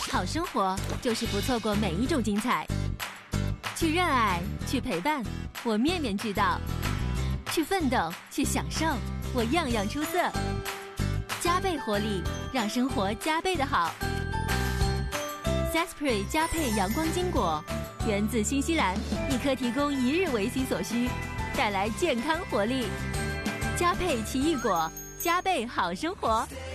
好生活就是不错过每一种精彩。去热爱，去陪伴，我面面俱到；去奋斗，去享受，我样样出色。加倍活力，让生活加倍的好。Saspri 加配阳光金果，源自新西兰，一颗提供1日维 C 所需，带来健康活力。加配奇异果，加倍好生活。